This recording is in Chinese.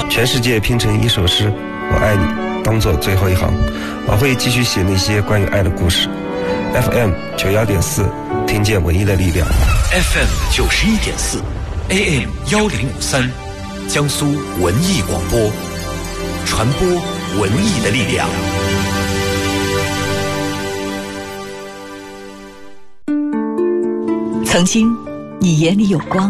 全世界拼成一首诗，我爱你当作最后一行。我会继续写那些关于爱的故事。FM 91.4，听见文艺的力量。 FM 91.4 AM 1053，江苏文艺广播，传播文艺的力量。 曾经，你眼里有光。